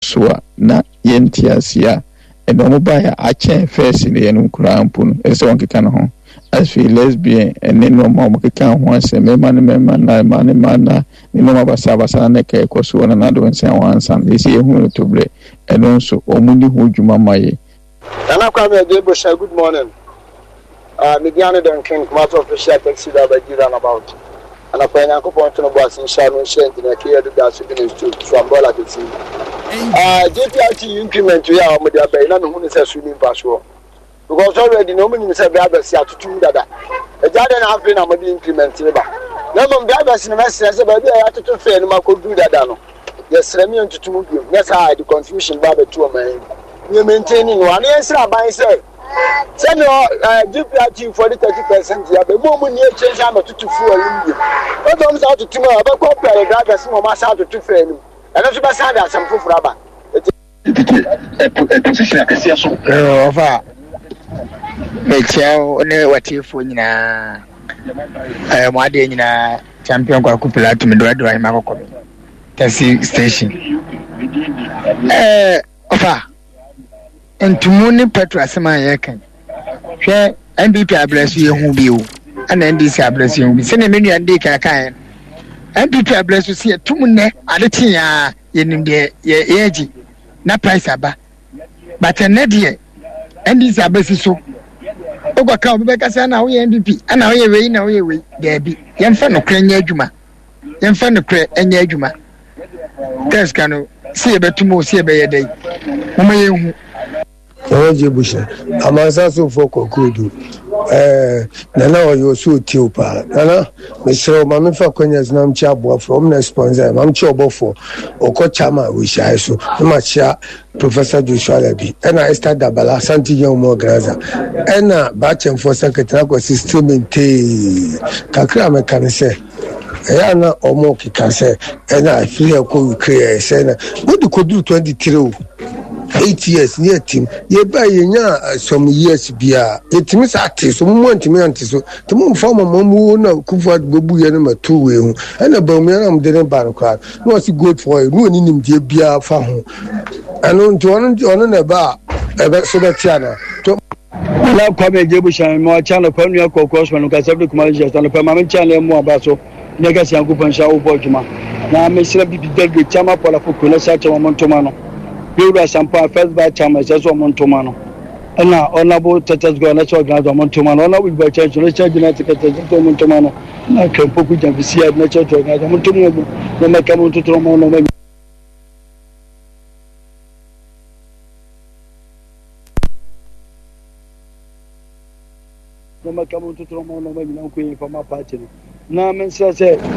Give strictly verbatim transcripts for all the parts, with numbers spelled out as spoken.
soa na yentiasia and no buy a chain first in the enum crampun as one can home as for lesbian and then no more can once a man man man man no more basabasa neke kosu one another and say once and they see who to play and also omuni hu juma maye Nana Kwame Debosha, good morning. Uh, Mediana Duncan, matter of the share taxi that I did about. And I find a couple of bus in Sharon Shent in a clear to that signal from Bola to see. Uh, J P I T increment to Yam with the Bay, none who is a swimming password. Because already no one is a brother, see to two that. A garden have been a money increment. No one brothers in the message about the attitude to fail, I could do that. Yes, Remian to two. Yes, I had the confusion by the two men. We maintaining one answer by say. Send your G P I T for the thirty percent. You have a moment you change number to two for India. What comes out to tomorrow? But compare the drivers from Massa to two friends. And also by Sanda, some proof rubber. A position I can see. Oh, over. Make sure what you for Nina. I am one day in a champion Kupula to me. Do I do I Marco? Taxi station. Eh, over. And to Moon Petra Sama Yakan. Share N B P I bless you who be and N D C I bless you. Send a million and dick I can. N B P I bless you see a two moon at the tia in the age. Na price aba. But a nedia N D C I bless you so. Oga come back as an hour N B P and now you're way now you're way. There be young fan of Crane Juma. Young fan of Crane and Yajuma. Test canoe. See a bit more, see a better day. Oje busha amasa so for kokudu eh nana oyo so tiopa nana me sro ma me fa kwanya znam cha bo from na sponsor mam cha obofo okochama we shy so ma cha Professor Joshua Labi and I start Dabala Santi Young Mo Graza and uh batch for secretary ko system te kakra me kan say Ayana omo kika say and I feel ko create say na we do kodu twenty-three eight years near team ye buy nya some years bia etimi sate so mo ntimi ante so to mo form mo mu na kufu bobu ye na two we hu and ba mu na mo de ban kwa no was good for you no ni nim de bia fa ho anu nti onu onu na ba e be so be tiana to na kwame Debosha mo channel kwa nu akoko so no ka sabe kuma je stand pa ma me channel mo aba so ne ga sian ku pansha wo bojuma na me sira bi bi chama pola foko na sa chama montoma no Bureau Sampa first by Chama says one Tomano. And now, honorable Tatas go and organize one Tomano. We by church, let's charge United Tomano. I can put with them to see a nature to organize one Tomano. No make come to Tomo. No make come to Tomo. No make no queen from my party. Now, men say,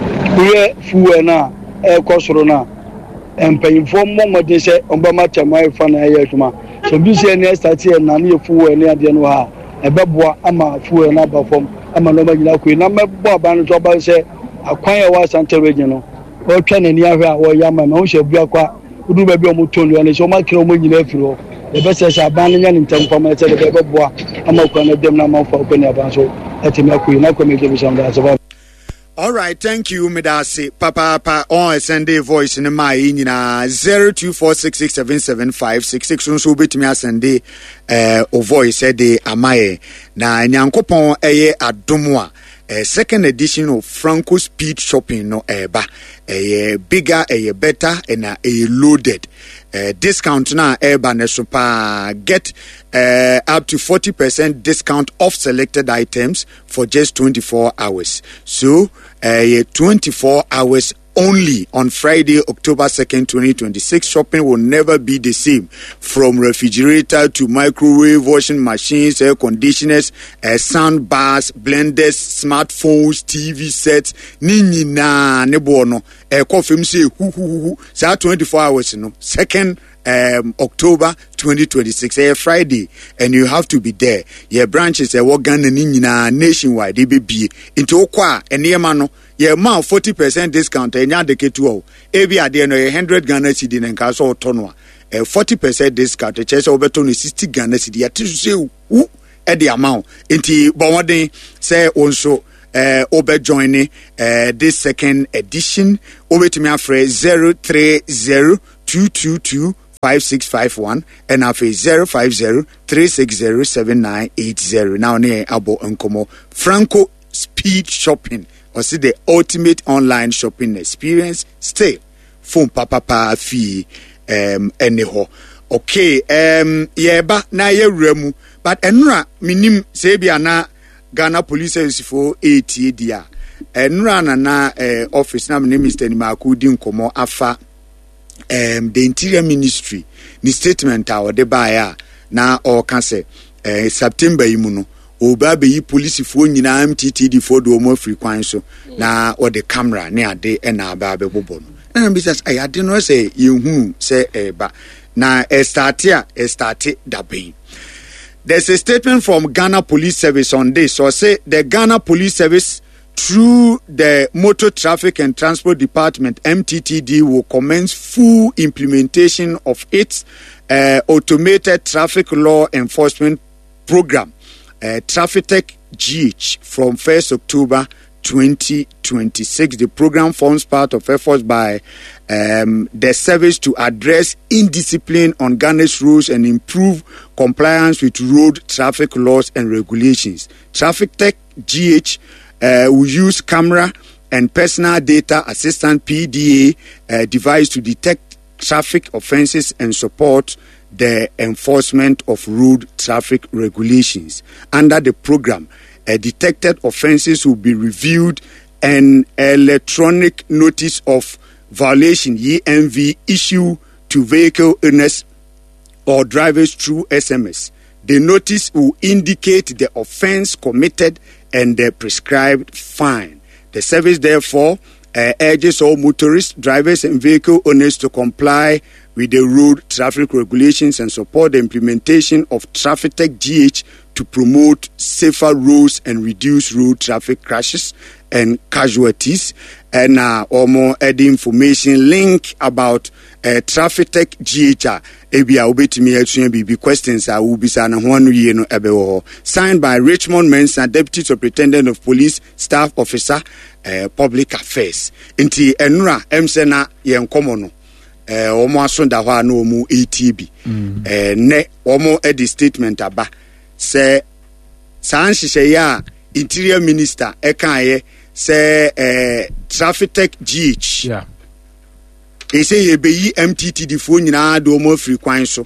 we are fool now, air costrona. And paying for more they say on Bamacha my fan ayakuma. So be say next start here na na fu we na de no ha. E beboa ama fu we na ba fom ama no magina ku na mebo ba no to ba say akwan ya wa Central region no. O twa na ni ahwe a wo ya ma ma wo she bua kwa udu ba bi o mo tonu ne so ma kire o mo nyina afiri ho. E be say say ban nya ni ntam fam say de beboa ama kwa na dem na ma fa ko ni aban so etimi aku na kwa me je bi sam da so. All right, thank you, Medasi. Papa, papa, on a Sunday voice in my in zero two four six six seven seven five six six. So bit me a Sunday, uh, o voice eh de amaye na nyankopon eye adomwa. Uh, second edition of Franco Speed Shopping no eba a uh, bigger a uh, better and a uh, loaded uh, discount na eba ne super get uh, up to forty percent discount off selected items for just twenty-four hours. So uh, twenty-four hours only on Friday, October second, twenty twenty-six. Shopping will never be the same. From refrigerator to microwave, washing machines, air conditioners, uh, sound bars, blenders, smartphones, T V sets. Nini na nebono. Uh, coffee say hu hu hu hu. Sa twenty-four hours no. Second um, October twenty twenty-six. Uh, Friday, and you have to be there. Your branches are uh, Ghana nini na nationwide. They be into okwa and yemano. Yeah, man, forty percent discount. And ya deke two. Ebi ade no a hundred Ghana cedi and kaso tonwa. A forty percent discount. A chesa obeton sixty Ghana cedi. Ya tisu se who at the amount. Inti bawade say also uh obe joining uh this second edition. Obe to me afre zero three zero two two two five six five one and afi zero five zero three six zero seven nine eight zero. Now ne abo nkomo Franco Speed Shopping or see the ultimate online shopping experience. Stay phone papa pa fi um anyho. Okay, um yeba na ye remu but enra minim say bia na Ghana Police Service for eighty dia. Enra na na uh, office na minim Mister Nimaku di nkomo afa um the Interior Ministry ni statement a ode ba ya na o ka say uh, September yimu no oba be yi police fo nyina M T T D fo do mo free kwan so na o de camera ne ade e na ba be bobo no na be say ay ade no say yehu say e ba na e start ya e start da be. There's a statement from Ghana Police Service on this. So say the Ghana Police Service through the Motor Traffic and Transport Department M T T D will commence full implementation of its uh, automated traffic law enforcement program, uh, TrafficTech G H, from first October twenty twenty-six. The program forms part of efforts by um, the service to address indiscipline on Ghana's roads and improve compliance with road traffic laws and regulations. TrafficTech G H uh, will use camera and personal data assistant P D A uh, device to detect traffic offenses and support the enforcement of road traffic regulations. Under the program, Uh, detected offenses will be reviewed and electronic notice of violation E M V issued to vehicle owners or drivers through S M S. The notice will indicate the offense committed and the prescribed fine. The service therefore uh, urges all motorists, drivers and vehicle owners to comply with the road traffic regulations and support the implementation of TrafficTech G H to promote safer roads and reduce road traffic crashes and casualties. And uh, or more add information link about uh, TrafficTech G H. Ebia obetimi atun bibi questions I will be sana hwanu ye no ebe signed by Richmond Mensah, Deputy Superintendent of Police Staff Officer uh, Public Affairs. Inti enura emsena ye nkomo no eh omo asonda hwa na omo A T B eh ne omo edi statement aba se san hihye ya Interior Minister ekaye se eh TrafficTech G H yeah e say ye be yi M T T D fo nyina do omo free kwan so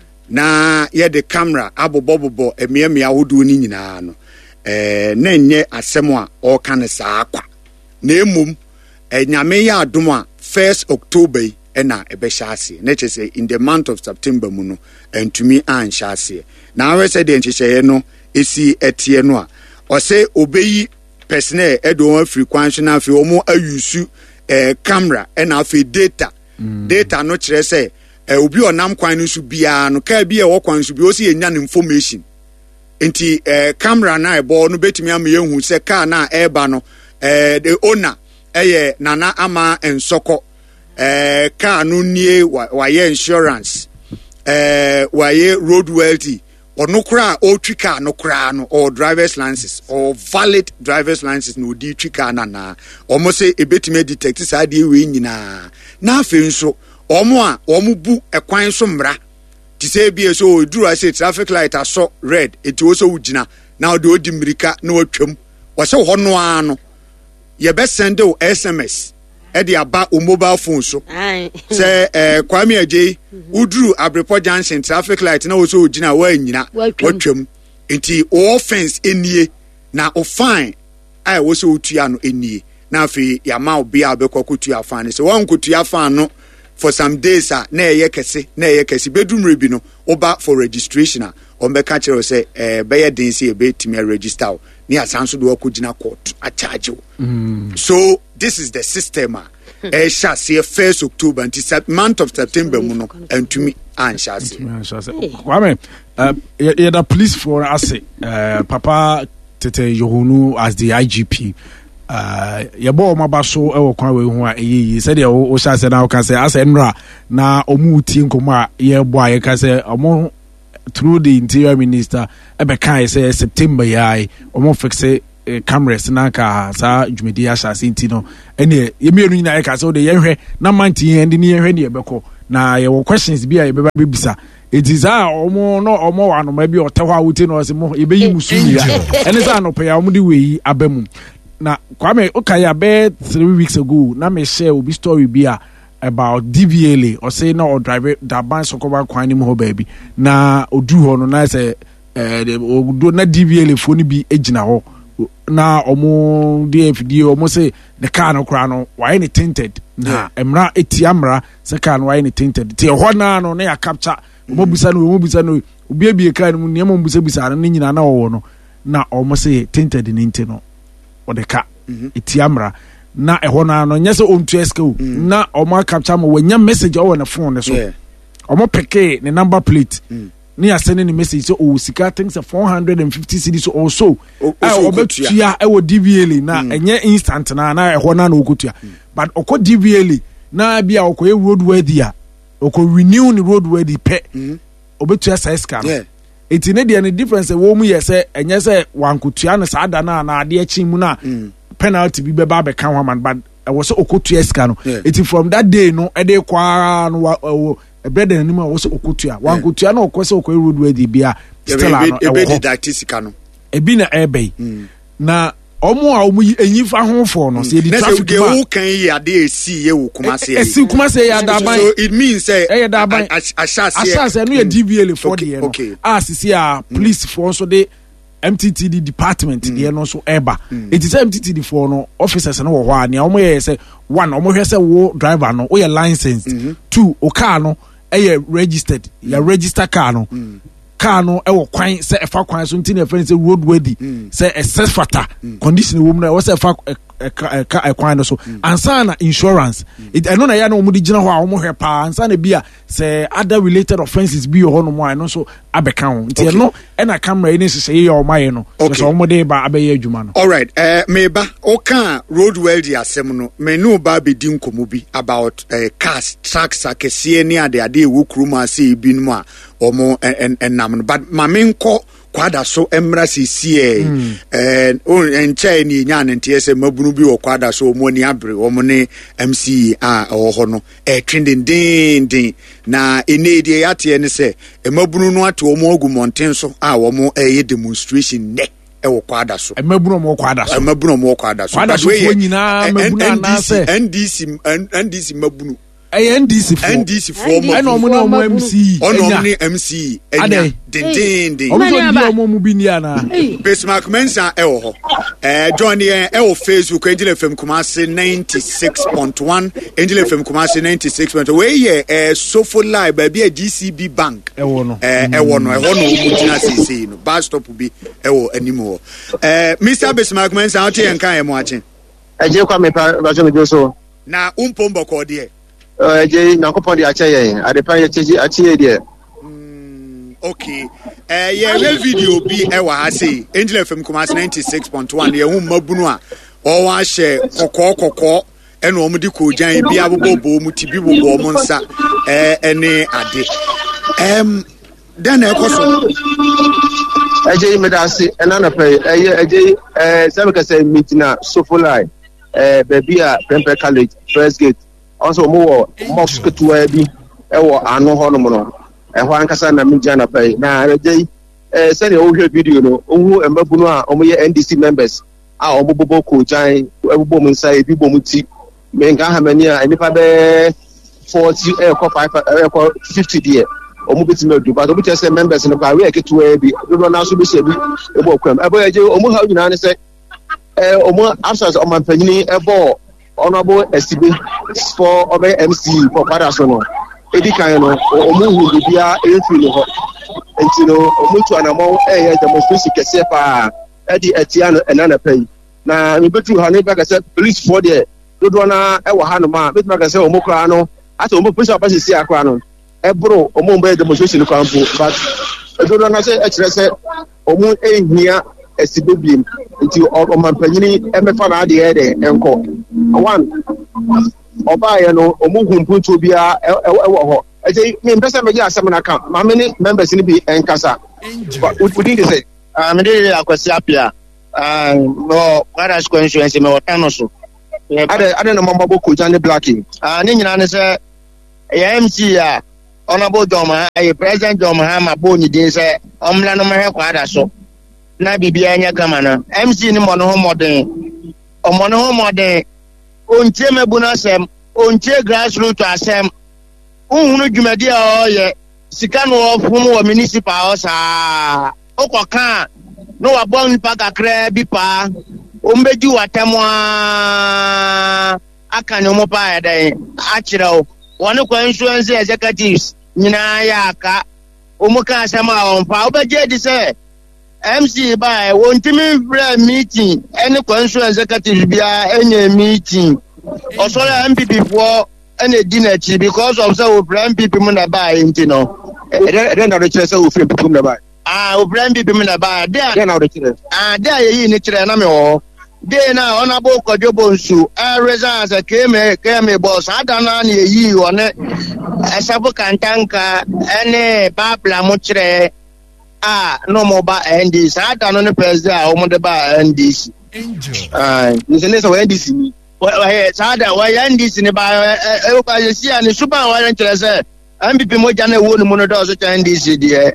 na ye the camera abobobobo emiamia hodo ni nyina no eh na nye asem a o kan sa akwa na emum enyame ya adom a first October ena ebeshase na chese in the month of September mu no entumi anshase na we say the nchehye no esi etie no a o say obeyi personnel edo afri kwanso na afi omo ayusu eh camera ena afi data mm. data no kire say eh obi onam kwan no su bia no ka bia wo kwan so bi o si enya information enti eh camera na ebo no betumi am yehu say car na eba no eh the owner eye nana ama ensoko eh car no nie wa ye insurance eh wa ye road wealthy ono kra o twika no kra no or driver's license or valid driver's license no di twika na na omo say ebetime detect sade we nyina na afi nso omo a omo bu ekwan so mra ti say bi so duru ase traffic light aso red eti wo so wugina na o de odi mrika na watwam wo se ho no ano ye be send o S M S e de aba o mobile phone so say eh Kwame Ajay uduru Abrepo Junction traffic light na wo so wugina wa nyina watwam enti o offense enie na o fine ai wo so utua no enie na afi ya ma obi a be kokotua fine so won kotua fine no for some days ah na eye kese na eye kese bedroom rebi no oba for registration ah on be catch you say eh be ye den say e be timi register ni asanso do akogina court a charge you mm. So this is the system ah eh sha say first October until month of September mu no antumi an sha say Kwame uh ye da police for us uh Papa Tete Yohunu as the I G P uh yebo mabaso e wo kwan we hu a eyi se de o sha se na o kan se ase nra na omu ti nkomo a ye bo a ye kan se omo through the Interior Minister e be kan se September yai omo fixe uh, cameras na ka sa dwumedi a sha se nti no ene ye mienu nyina e ka se o de ye hwe na manti end ni ye hwe ne ye beko na ye questions bi a ye beba bebisa it is a omo no omo wa no ma bi oteho a wote no se mo ye beyi musu ya ene sa no pe ya omo de we abamu na Kwame okay about three weeks ago na me share obi story bi a about D V L A or say no or drive that ban so ko ban kwan ni mo baby na odu ho no na say eh odu na D V L A fo ni bi ejina ho na omo D F D omo say the car no kra no why ni tinted na emra etiamra say car no why ni tinted ti ho na no na ya capture omo busa no omo busa no obi abi car no ne mo busa busa no nyina na wo no na omo say tinted ni nti no o de car etiamra na ehɔ na no nyɛ sɛ ontu eska o na ɔmo capture mo wanya message ɔwɔ na phone ne so ɔmo peke ne number plate ne ya send ne message so o sika things four hundred fifty cedis also obetua ɛwɔ D V L na ɛnyɛ instant na na ɛhɔ na na okotua but ɔkɔ D V L na bia ɔkɔ roadworthy a ɔkɔ renew ne roadworthy pɛ obetua sa eska no eti ne dia ne difference ɛwɔ mu yɛ sɛ ɛnyɛ sɛ wankotua ne saa da na na ade akyi mu na penalty bi beba be kan man but I was okotua eska no it from that day no e dey kwa no e brother anim was okotua wan kotua na okose okwe road way di bia still no e be didactic sika no e bi na e be na omo a omo enyifa ho fo no say the traffic ma who kan yi ade esi ye wo Kumase e si Kumase ya da ban so it means say e da ban ashase ashase no ye D V L for the no as see a police for so dey M T T D department there no so eba it is M T T D for no officers no wo ho a ne omo ye say one omo hwe say wo driver no wo ye licensed two o car no e registered ya register car no car no e wo kwan say e fa kwan so nti na friend say road worthy say excess factor condition wo mu na wo say fa e kwan no so ansa na insurance it I know na ya na omo di gina ho a omo hwe pa ansa na bia say other related offenses bi ho no mo I no so abeka ho nti no e na camera ni sese ye o maye no so omo de ba abaye adwuma no all right eh me ba o kan road worthy asem no me no ba be di nkomo bi about eh, cars trucks akese ni ade ade ewu kuruma ase bi no a omo enam no but ma me nko kwada so emra sisi eh eh enche ni nya nte se mabunu bi wo kwada so omo ni abre omo ne M C a o ho no eh trending din din na ene die yate ne se mabunu no ate omo agumonten so a omo eh demonstration ne e wo kwada so mabunu omo kwada so mabunu omo kwada so kwada so fo nyina mabunu na se N D C N D C mabunu N D C for N D C for mo no mo no mo M C ono ni M C enya din din din omo bi omo mu bi ni ana Bismarck Mensa e wo ho eh John e e wo Facebook Angel F M Kumase ninety-six point one Angel F M Kumase ninety-six point one we ye eh Sofo Live ba bi a D C B Bank e wo no eh e wo no e ho no mu gina sisi no bus stop bi e wo animu eh Mister Bismarck Mensa o te en kan e mo achen e je kwa me pa ba jo me jo so na umpombo ko de eh je na ko pon di ache ye ade pa ye cheji ache ye de okay eh yeah we video bi e wa ha say Angel F M Kumase ninety-six point one ye hu mabunu a o wa hye kokko kokko ene o mu di ko jan bi abobo mu tibi bobo mu nsa eh ene ade em dan e koso eje me da se ena na pe eye eje eh sabe ka say mitina Sofolai eh babia Pempe College First Gate also mo wo mosque to bi e wo anu ho no mo no e ho ankasa na mi jana pe na eje eh say o hwe video no ohu embabunu a omo ye N D C members a omo bobo ko jan ebubo mu nsa ebi bom ti me nga ha mani a nipa be forty e ko five e ko fifty there omo beti me du but omo say members no kwa we eketu bi do na so be se bi e bo kwam e bo eje omo ha nyina ne say eh omo absence o man panyini e bo honorable Esibe for obe M C for father so no edi kan no omo hu bibia enfi no ho enti no omo tu anamo eh demonstration kese pa edi etia no enana pay na me betu ha ne ba ka say police for there do na e wo ha no ma betu ka say omo kra no ata omo police pa si akra no e bro omo mbe demonstration kwa mpo but do na say e kire say omo ehia Esibe biem nti o man panyini e me fa na ade e de enko one oba ye no omo humpuntu bia e wo ho e say me mpesa me gi asem na kan ma me ni members ni bi enkasa we didn't say ah me dey akwasi apia ah no para constituency me wotano so ade ade no mama boko jane blacking ah ni nyina ne say M C ya honorable Joma a President Joma Hama Boni din say omla no me kwada so na bibia anya kama na M C ni mono ho modern o mono ho modern ontie mebuna sem ontie grassroots asem unhunu dwumadi a oye sika no ofum wo municipal sa okoka no wa bon pa kakra bi pa o mbeji watamwa aka no mo pa edan a kirao woni kwa insurance executives nyina ya aka o mo ka asema on pa obeje di say M C by wontimi bra meeting any kwa insurance executives bia enye meeting osoro M P P for any dinner because of so brand people mun na buy into no e dey na dey say we free people na buy ah o brand people mun na buy dey na dey say ah dey yi ni kire na me ho dey na honorable Kojobo Nsu e resign as came came boss adana na yi one asabu kantanka ene babla mu kire ah no mo ba N D C adana no president o mo dey ba N D C ah ni se ne so N D C ni sada wa N D C ni ba e ba yesi ani super wa ntere say M P P mo jana wo ni mo no do so N D C de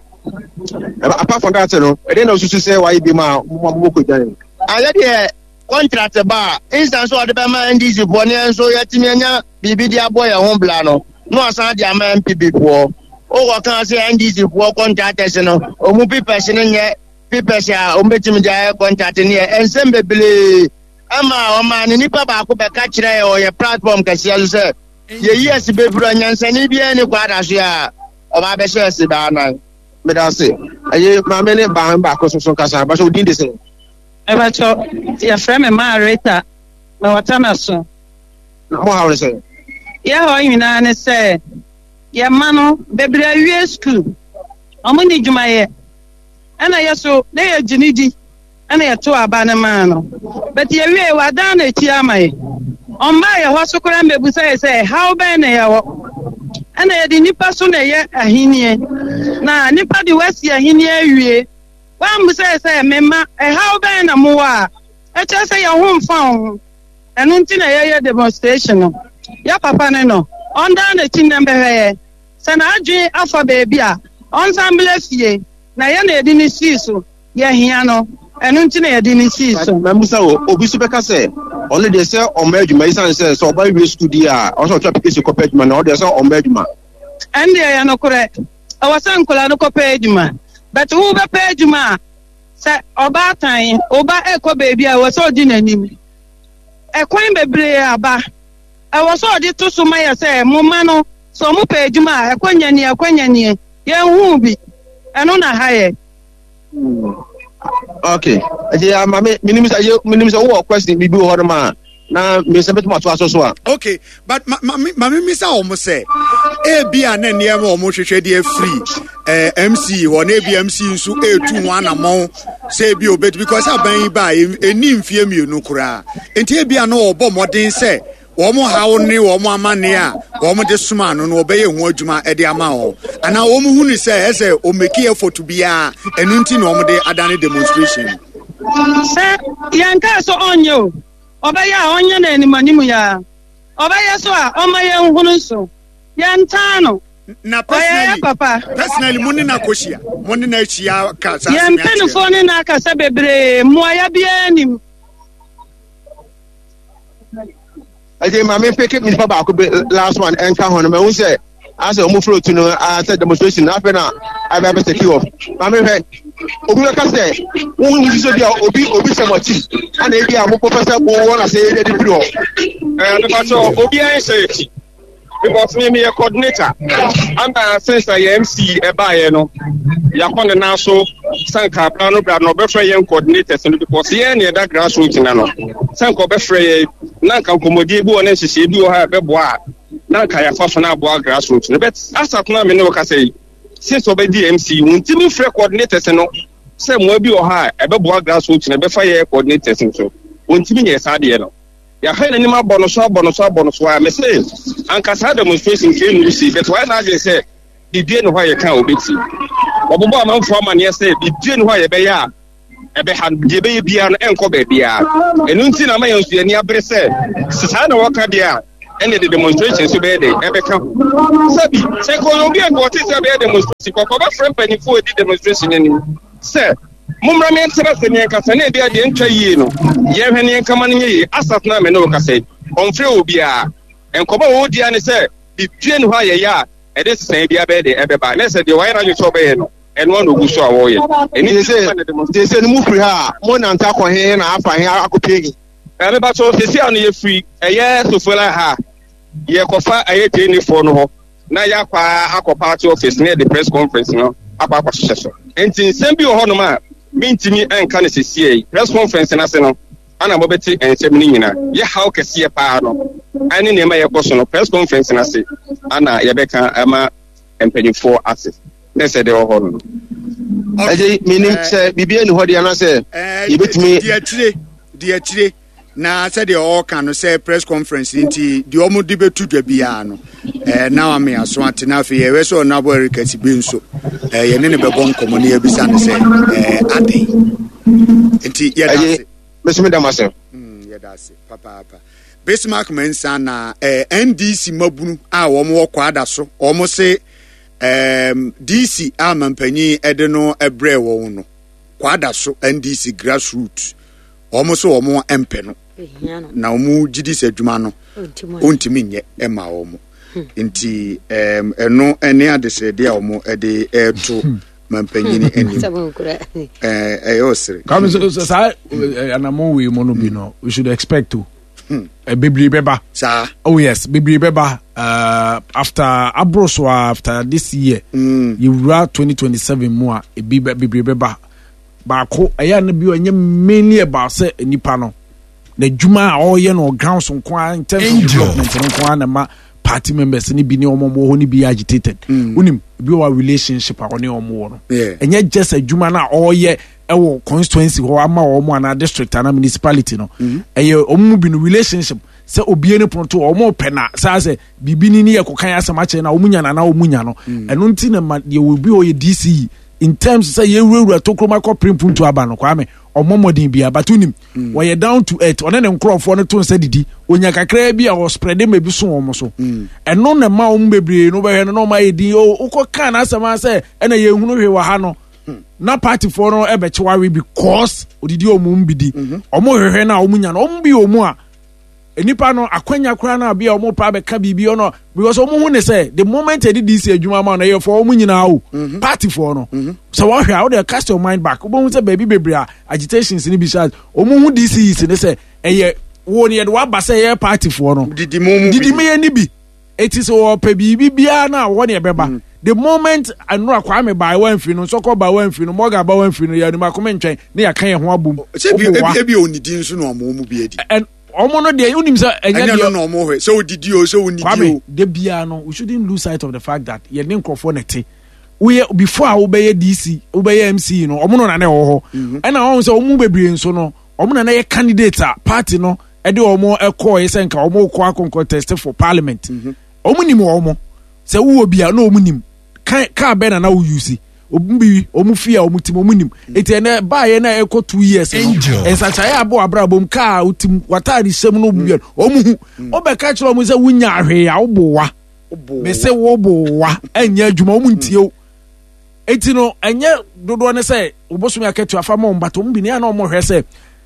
apart from that no e dey na susu say why be ma mo ko jana aya de contract ba instance o de ba ma N D C bo ne so yatimi anya bibi dia boy ho bla no no asan dia ma M P P bo o wo kan say N D C bo contract no o mu people ne nye people sha o betimi dia contract ne ensemble bele ama o ma ni nipa ba ko be ka kire o ye platform ka sia so ye yes be bro nyansa ni bia ni kwa da so ya o ba be share se ba na me da se aye ma me ne ba ba ko so so ka sa ba so din de se e ba cho ya frame ma reta ma wata na so mo ha re se ya ho nyina ne se ya mano be bra wie school o mo ni juma ye ana yeso na ye jinidi ana ya to aba ne ma no but ye wie wa dan na chi amai on ba ye ho so kora mebu say say how be na ye wo ana ye di nipa so na ye ahinie na nipa di wasi ahinie awie wa mu say say mema e how be na mo wa e che say ye ho mfa ho enu nti na ye ye demonstration no ya papa ne no on dan na chi nembe he se na adwe afa baby a on samble fie na ye na edi ni siso ye hia no enu nti na ye di ni siso na musa obi so beka say only they say on medjuma isan say so by we studio a also to application copy man na they say on medjuma and ya no kore awasan kola no copy eduma but who be pay eduma say oba tan oba eko baby a was odi nanim e kwan bebre aba e was odi to so ma ya say mo ma no so mo pay eduma e kwanya ni e kwanya ni ye hu bi eno na haye okay aje ama me minimum say minimum say wo question bi bi ho ma na me se beto mato aso so a okay but ma ma me misa o mo say e bia na ne ma o mo hwehwe de free eh M C wo na bi M C nso e tu one amon say bi obet because aban ba eni mfie mienu kura enti e bia na obo modern say wo mo hawo ni wo mo amane a wo mo de suma no no obeye hu adwuma e de ama ho ana wo mo hu ni say ese o make effort bia enu nti na wo mo de adane demonstration say yanka so onyo obaya onye na animanimu ya obaya so a omaye nhunu so yantano na personally papa personally muni na koshia muni na chia ka sa ya mpenu fone na aka se bebre muaya bia nim aje ma me pick me papa ko last one enka hono me hu say as o mo float no at demonstration na na I be take you off ma me he obi ka say won hu so dia obi obi se mo chi ana e bia mo professor ko wona say e dey pro eh the pastor obi an say chi because me me a coordinator and since I M C e ba ye no ya kon na so sanka plan no bra no be frɛ ye coordinators no because ye na da grassroots na no sanka be frɛ ye na kan komodie bi wona hyehyɛ bi wo ha be boa na kan ya fa so na boa grassroots no but asat na me no ka say since obedi M C wonti mi frɛ coordinators no say mo bi wo ha e be boa grassroots na be fa ye coordinators so wonti mi ye sa de no ya hena ni ma bono so bono so bono so a me say anka sa demonstration ke nu si but why na je say di die no why kan obeti obobo amanfo amane say di die no why be ya e be han die be bia no enko be bia enu nti na ma ye nsu ani abre say sa na waka dia ɛne the demonstration so bɛyɛ de ɛbɛka sɛbi sɛ kɔyɛ obi a wɔte sɛ bɛyɛ demonstration kɔkɔ bɛfrɛ mpanimfoɔ adi demonstration anim sɛ mommra me ntra sɛ ne nkasa ne bia de ntwa yie no yɛhwɛ ne nkama no yie asat na me ne wo kasa ɔmfrɛ obi a nkɔmɔ wo dia ne sɛ bibie ne hɔ ayɛyɛ a ɛde sesan bia bɛyɛ de ɛbɛba ne sɛ deɛ wɔyɛ na nso bɛyɛ no ɛno ano gu so a wɔyɛ ɛni sɛ de sɛ ne mu firi ha mo nanta kɔ he na afa he akɔpɛgi ɛme ba so sisi ano yɛ firi ɛyɛ sofola ha yɛ kɔfa ɛyɛ tenifo no hɔ na yɛ akɔ akɔ party office ne the press conference no akɔ akɔ hyehyɛ so enti nsɛm bi wɔ hɔ nom a mintimi ɛnka ne sisi press conference na se no ana mobɛte nsɛm no nyina yɛ haw kɛseɛ paa no ɛne nneɛma yɛkɔ so no press conference na se ana yɛbɛka ɛma mpanyinfoɔ ase ne sɛ de wɔ hɔ no ɛgye menim sɛ bibia ne hɔ deɛ na sɛ yɛbɛtumi deɛ akyire deɛ akyire na sɛdeɛ ɔɔka no sɛ press conference nti deɛ ɔmo de bɛtu dwa biara no ɛɛ na ame aso ate na afei yɛwɛ sɛ ɔno abɔ erika si bi nso ɛɛ yɛne ne bɛbɔ nkɔmmɔ ne yɛbisa no sɛ ɛɛ ade nti yɛda ase mesome da masɛ yɛda ase papaapa Bismarck Mensa na ɛɛ N D C mabunu a wɔn wɔ kwada so wɔn se ɛɛm D C a mampanyin ɛde no ɛbrɛ wɔn no kwada so N D C grassroots wɔn so wɔn ɛmpɛ no na wɔn gidi sɛ adwuma no ontimi nyɛ ɛma wɔn nti ɛɛm ɛno ɛne adesrɛdeɛ a wɔn ɛde ɛɛto mampanyin anim ɛɛ ɛyɛ ɔsere. kàmi sɛ saa anamɔ wei mu no bi no we should expect to. Bibli beba. Sir. Oh yes, Bibli beba. Uh, after Abroswa, after this year, mm. you were twenty twenty seven more. A Bibli beba. Bako. Aya ne bi onye mainly about say nipa no. The Juma all ye no grounds on kwa in terms of development no kwa na ma party members ni bi ni omo mo ni bi agitated. Unim bi wa relationship a oni omo no. Yeah. Enye just a Juma na all ye ewo constituency ho ama omo na district na municipality no eye omo bi no relationship se obie ne pronto omo pena sa se bibini ni yekokan asema che na omunya na na omunya no eno nti na ye obi o ye D C in terms say ye wura to kroma ko prempuntu aba no kwa me omo modin bia batunim we ye down to earth one ne nkrofo no to nsa didi onya kakra bia o spread me bi so omo so eno na ma omo bebre no be hwe no ma ye din o ukoka na asema se ena ye hunu hwe wa ha no na party for no ebe chiwari because odidi omu mbidi omo hwehwe na omu nya no omu bi omu a enipa no akwanya kura na bia omu pa be ka bibi ono because omu hu ne say the moment e did see adwuma ma na ye for omu nyina o party for no so what how they cast your mind back omu say baby bebria agitations ni bi sha omu hu D C is ne say eye wo ne ye wa ba say ye party for no didi mu didi me ni bi it is o pe bibi bia na wo ne beba the moment anura kwame by one free no so call by one free no moga by one free no ya ni makoma ntwen na ya kan ye ho abom se bi ebi onidi nso no omo mu bi edi and omo no de unim say enya de no omo hwe so odidi o so onidi o de bia no we shouldn't lose sight of the fact that ye ne nkrofo nete we before a obeye D C obeye M C no omo no na na wo ho and na won say omo bebre nso no omo na na ye candidate a party no e de omo e call ye say nka omo ko akon contest for parliament omo nim omo say wo bia no omo nim kan ka be na na wo use obi omu fia omu tim omu nim eti na ba ye na eko two years no ensachaye abo abrabom ka utim watari sem no obi omu hu obeka kire omu se wunya ahwe a obowa me se wo bowa enya adwuma omu ntie eti no enye dodo ne se obosumi aketu afama ombato mbi ne na omo hwe se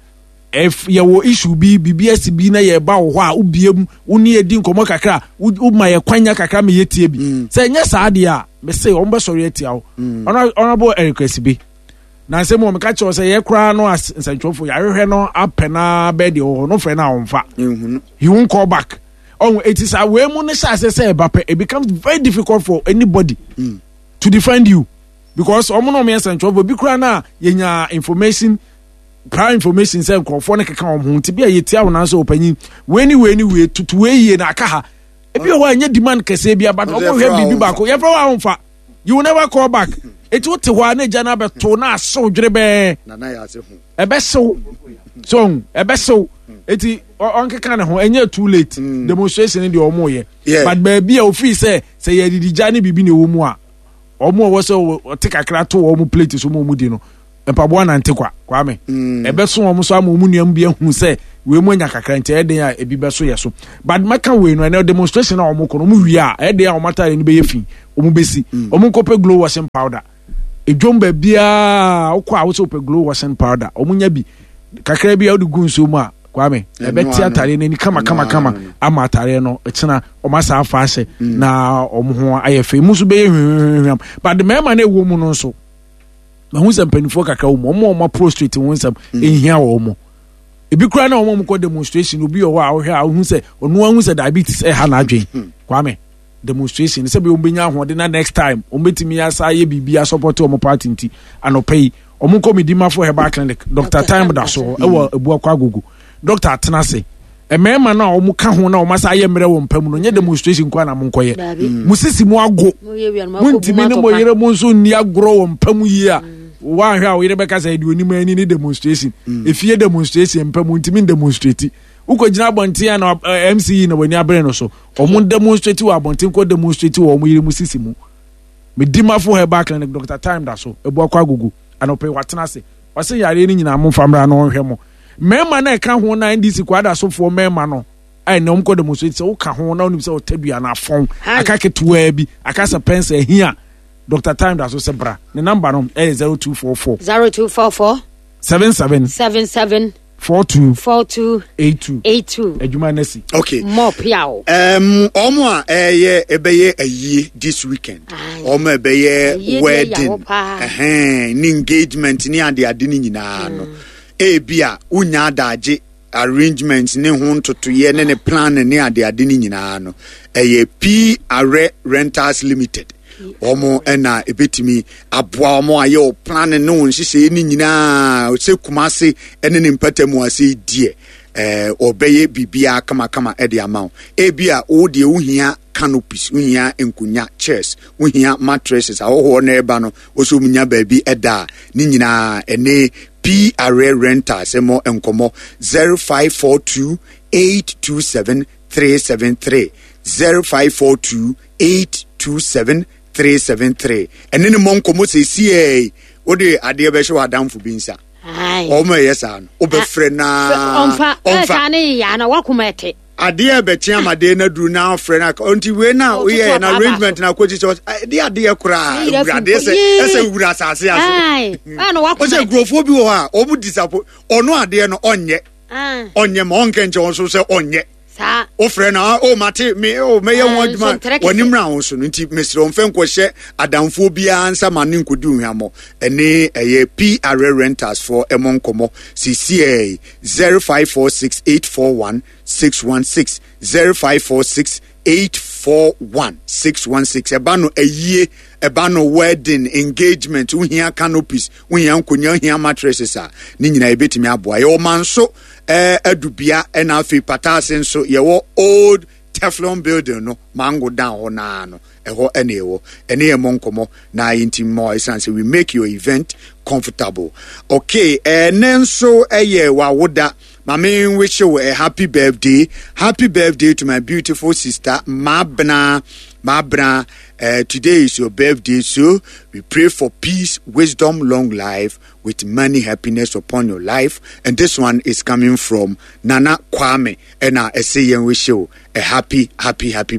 if ye wo issue bi B B S bi na ye ba wo a ubiem uni edi nkomo kakra u ma ye kwanya kakra me yetie bi se enye saade a me say on be sorry etia wo honorable Eric Esibi na se mo me ka che say ye kra no as nsantwofo ya hwehwe no apena be de wo no fe na onfa he won't call back on it is a way mu ne sha say say ba it becomes very difficult for anybody mm. to defend you because omo no me nsantwofo bi kra na yenya information prior information say nkrofo ne keka omo ti bia yetia wo na so opanyin we ni we ni we tutu we ye na aka ha ebi o anya demand kese bia but omo hwe bibi bako ye fra wa onfa you will never call back it would te ho na jana beto na so dwere be na na ya se ho e be so so e be so eti on keka ne ho enya too late demonstration dey omo ye but ba bia o fi say say ye didi jani bibi ne wo mu a omo wo so te kakra to omo plate so mo mu di no mpaboa nante kwa kwame ebeso wo so ama omunuam bia hu se we mu anya kakra nti eden a ebi beso yeso but maka we no na demonstration na omo kono mu wi a eden a omata ni be yefi omu besi omu kope glow washing powder ejomba bia ukwa wo so pe glow washing powder omu nya bi kakra bia odi gu nso mu a kwame ebeti atare ni kama kama kama ama atare no ekina omasa afa ase na omu ho ayefe musu be hwehwehwam but the man na ewo mu no nso ma hu sem panifo kakra wo mo mo prostrate won sem ehia wo mo ebi kura na wo mo ko demonstration obi o wa wo hwe a hu se onu hu se diabetes e ha na adwen kwame demonstration se be ombenya ho de na next time ombetimi asa ye bibia support o mo party nti anopay o mo komedima for herbal clinic Doctor Time da so e wo ebu akwa gogo Doctor Atenase e mema na o mo ka ho na o masa ye mre wo mpam no nye demonstration kwa na mo nkoye musisi mu ago muntimi ne mo yere mo nso ni agro wo mpam yi a wa hwa wo yere beka say di onim ani ni demonstration efie demonstration mpam ntimi demonstrate uko jina bontia na M C na wani abere no so omo demonstrate wa bontin ko demonstrate wa omo yire musisi mu medima for herbal clinic Doctor Time da so ebu akwa gugu anope Watenase wase yare ni nyina mo famra no hwe mo mema na eka ho na N D C kwada so fo mema no ai na omko demonstrate se uka ho na onim se otadua na fon aka ketua bi aka sa pense ahia Doctor Time da so se bra ne number no eh zero two four four zero two four four seven seven seven seven four two four two eight two eight two Ejuma Nesi. Okay. More piao. Um, omo a eye ebeye ayi this weekend. Omo ebeye wedding. Eh, ni engagement ni ade ade ni nyina no. E bia unya adaje arrangements ni ho ntoto ye ne ne plan ni ade ade ni nyina no. Eye P Are Rentals Limited. Omo ena ebetimi aboa omo aye o plan no nhihye ni nyina se kumase ene ne mpatamu ase die eh obeye bibia kama kama e de amount e bia o de uhia canopies uhia enkunya chairs uhia mattresses ahoho na eba no oso munya baabi eda ni nyina ene P Are Rentals emo enkomo zero five four two eight two seven three seven three zero five four two eight two seven three seven three and then monko mo say C o de ade be hwe adamfo bi nsa ai o mo yesa no o be frɛ na onfa onfa ne ya na wakumete ade be tia made na duru na frɛ na onti we na o ye na arrangement na koji so de ade kura ade se ese wura asase aso ai ana wakumete o se grofo bi wo ha o bu disappoint ono ade no onye ah onye ma onke nche won so se onye sa o frɛ na o mate me o me ye ho aduma woni mra ho so nti mesiro mfe nkɔhye adamfo bia ansa ma ne nkodi hwamo ene eye P Are Rentals for emonkomo C C A zero five four six eight four one six one six zero five four six eight four one six one six ebano ayie ebano wedding engagement uhia canopies uhia nkonya uhia mattresses a ni nyina ebetimi aboa ye o manso eh adubia na afi patase nso ye wo old Teflon building no mango down ho na no eho ene ewo ene ye monkomo na intim more essence we make your event comfortable. Okay, eh nenso eye wa woda mama wish you a happy birthday. Happy birthday to my beautiful sister Mabna. Mabna, uh, today is your birthday, so we pray for peace, wisdom, long life, with many happiness upon your life. And this one is coming from Nana Kwame. And I say, wish you a happy, happy, happy